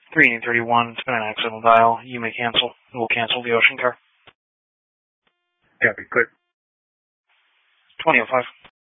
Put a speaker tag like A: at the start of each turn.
A: 331, it's been an accidental dial. You may cancel. We'll cancel the ocean car.
B: Copy. Clear.
A: 2005.